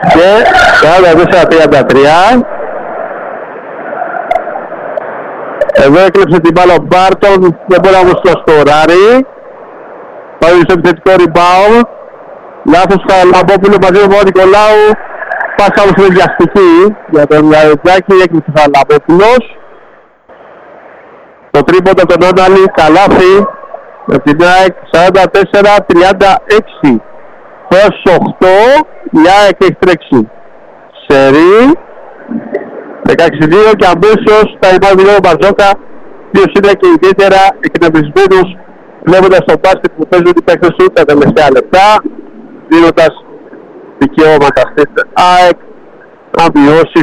Και 44-33. Εδώ έκλεψε την μπάλα ο Μπάρτον, δεν μπορεί να μου σκοράρει. Πάει στο επιθετικό rebound. Λάθος Χαραλαμπόπουλο μαζί με τον Νικολάου. Πάσα όμως είναι βιαστική για τον Λαρετζάκη, έκλεισε ο Χαραλαμπόπουλος. Το τρίποντα από τον Όναλη, καλάθι. Με την ΑΕΚ 44-36. Προς 8, η ΑΕΚ έχει τρέξει σερί 16-2 και αμέσως τα ημάδια ο Μπαρτζόκα, ποιος είναι και ιδιαίτερα εκνευρισμένος βλέποντας το μπάσκετ που παίζουν οι παίκτες του τα τελευταία λεπτά, δίνοντας δικαιώματα στην ΑΕΚ να μειώσει